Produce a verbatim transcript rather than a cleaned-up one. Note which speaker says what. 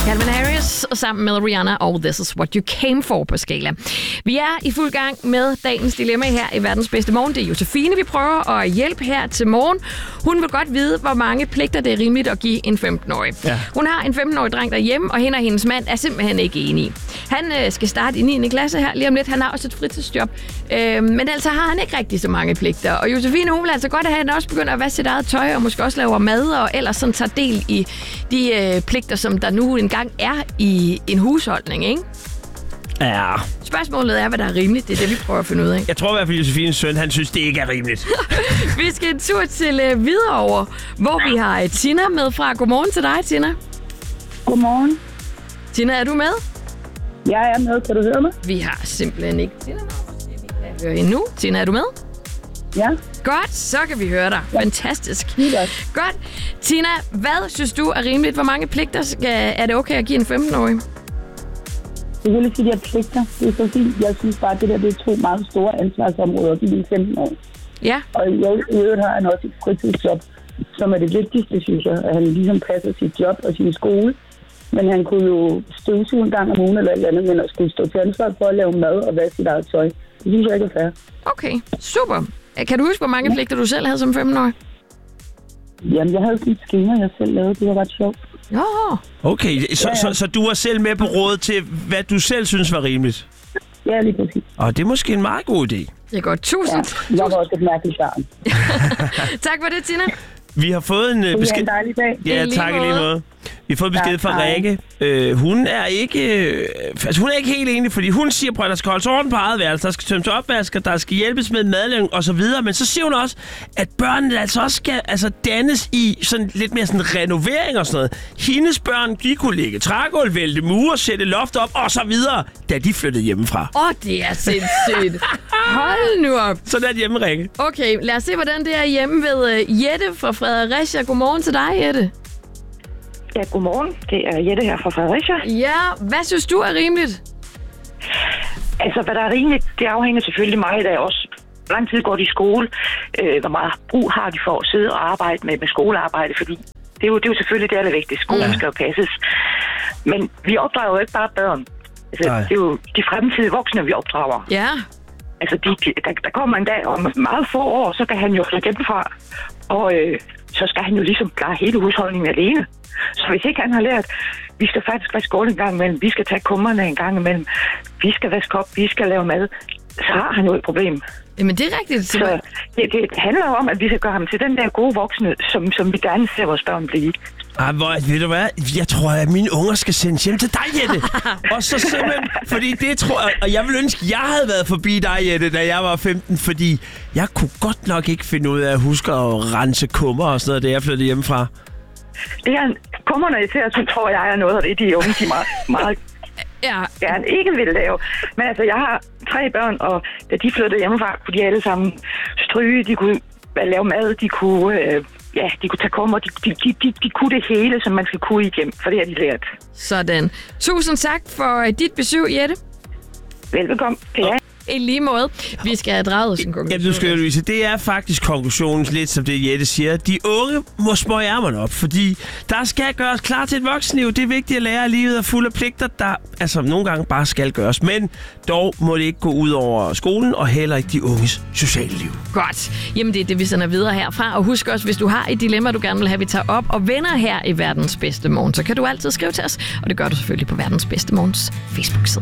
Speaker 1: Calvin Harris sammen med Rihanna og This Is What You Came For på Skala. Vi er i fuld gang med dagens dilemma her i Verdens Bedste Morgen. Det er Josefine, vi prøver at hjælpe her til morgen. Hun vil godt vide, hvor mange pligter det er rimeligt at give en femten-årig. Ja. Hun har en femten-årig dreng derhjemme, og hende og hendes mand er simpelthen ikke enige. Han øh, skal starte i niende klasse her lige om lidt. Han har også et fritidsjob. Øh, men altså har han ikke rigtig så mange pligter. Og Josefine, hun vil altså godt have, at han også begynder at vaske sit eget tøj, og måske også laver mad, og ellers sådan tager del i de øh, pligter, som der nu engang er i en husholdning, ikke?
Speaker 2: Ja.
Speaker 1: Spørgsmålet er, hvad der er rimeligt. Det er det, vi prøver at finde ud af.
Speaker 2: Jeg tror i hvert fald, Josefines søn, han synes, det ikke er rimeligt.
Speaker 1: Vi skal en tur til uh, Hvidovre, hvor vi har uh, Tina med fra. Godmorgen til dig, Tina.
Speaker 3: Godmorgen.
Speaker 1: Tina, er du med?
Speaker 3: Jeg er med. Kan du høre mig?
Speaker 1: Vi har simpelthen ikke Tina med. Vi kan høre endnu. Tina, er du med?
Speaker 3: Ja.
Speaker 1: Godt, så kan vi høre dig. Ja. Fantastisk.
Speaker 3: Ja.
Speaker 1: Godt. Tina, hvad synes du er rimeligt? Hvor mange pligter skal, er det okay at give en femten-årig?
Speaker 3: Jeg vil ikke sige, at de her pligter. Det er så fint. Jeg synes bare, at det der det er to meget store ansvarsområder for de femten år.
Speaker 1: Ja.
Speaker 3: Og i øvrigt har han også et fritidsjob, som er det vigtigste, synes jeg. At han ligesom passer sit job og sin skole. Men han kunne jo støvsuge en gang om ugen eller et eller andet, men at skulle stå til ansvar for at lave mad og vaske sit eget tøj. Det synes jeg ikke er fair.
Speaker 1: Okay, super. Kan du huske, hvor mange ja. pligter du selv havde som femten-årig?
Speaker 3: Jamen, jeg havde sådan et skema, jeg selv lavede. Det var ret sjovt.
Speaker 1: Ja.
Speaker 2: Okay, så, ja, ja. Så, så du var selv med på råd til, hvad du selv synes var rimeligt?
Speaker 3: Ja, lige præcis.
Speaker 2: Og det er måske en meget god idé.
Speaker 1: Det er godt. Tusind.
Speaker 3: Ja, jeg var også et mærkeligt barn.
Speaker 1: Tak for det, Tina.
Speaker 2: Vi har fået en uh, besked.
Speaker 3: Det er en dejlig dag.
Speaker 2: Ja, tak i lige måde. Vi har fået besked fra Rikke. Uh, hun er ikke uh, altså hun er ikke helt enig, fordi hun siger, at der skal holdes orden på eget værelse, der skal tømmes opvasker, der skal hjælpes med madlavning og så videre. Men så siger hun også, at børnene altså også skal altså dannes i sådan lidt mere sådan renovering og sådan noget. Hendes børn, de kunne lægge trægulv, vælte mure, sætte loft op og så videre, da de flyttede hjemmefra.
Speaker 1: Åh, oh, det er sindssygt. Hold nu op.
Speaker 2: Så der er hjemme, Rikke.
Speaker 1: Okay, lad os se, hvordan det er hjemme ved uh, Jette fra Fredericia. Godmorgen til dig, Jette.
Speaker 4: Ja, godmorgen. Det er Jette her fra Fredericia.
Speaker 1: Ja, hvad synes du er rimeligt?
Speaker 4: Altså, hvad der er rimeligt, det afhænger selvfølgelig meget af også. Hvor lang tid går de i skole? Øh, hvor meget brug har de for at sidde og arbejde med, med skolearbejde? Fordi det er, jo, det er jo selvfølgelig det allervigtigste. Skolen ja. skal jo passes. Men vi opdrager jo ikke bare børn. Altså, det er jo de fremtidige voksne, vi opdrager.
Speaker 1: Ja.
Speaker 4: Altså, de, der, der kommer en dag om meget få år, så kan han jo flytte hjemmefra. Og øh, så skal han jo ligesom klare hele husholdningen alene. Så hvis ikke han har lært, vi skal faktisk vaske skål en gang imellem, vi skal tage kummerne en gang imellem, vi skal vaske op, vi skal lave mad, så har han jo et problem.
Speaker 1: Jamen det er rigtigt.
Speaker 4: Så det, det handler jo om, at vi skal gøre ham til den der gode voksne, som, som vi gerne ser vores børn blive.
Speaker 2: Ah, hvor, ved du hvad? Jeg tror, at mine unger skal sendes hjem til dig, Jette. Og så simpelthen, fordi det tror jeg, og jeg vil ønske, at jeg havde været forbi dig, Jette, da jeg var femten, fordi jeg kunne godt nok ikke finde ud af at huske at rense kummer og sådan noget, da jeg flyttede hjemmefra.
Speaker 4: Det er kummerne især, så tror jeg er noget af det, de unge, de meget, meget
Speaker 1: ja.
Speaker 4: gerne ikke vil lave. Men altså, jeg har tre børn, og da de flyttede hjemmefra, kunne de alle sammen stryge, de kunne lave mad, de kunne, øh, ja, de kunne tage kummer, de, de, de, de, de kunne det hele, som man skal kunne igennem, for det har de lært.
Speaker 1: Sådan. Tusind tak for dit besøg, Jette.
Speaker 4: Velbekomme til jer.
Speaker 1: I lige måde. Vi skal have draget sin konklusion.
Speaker 2: Ja, du skal jo, Louise. Det er faktisk konklusionen lidt som det, Jette siger. De unge må smøge ærmerne op, fordi der skal gøres klar til et voksenliv. Det er vigtigt at lære, at livet er fuld af pligter, der altså nogle gange bare skal gøres. Men dog må det ikke gå ud over skolen og heller ikke de unges sociale liv.
Speaker 1: Godt. Jamen det er det, vi sender videre herfra. Og husk også, hvis du har et dilemma, du gerne vil have, vi tager op og vender her i Verdens Bedste Morgen, så kan du altid skrive til os. Og det gør du selvfølgelig på Verdens Bedste Morgens Facebook-side.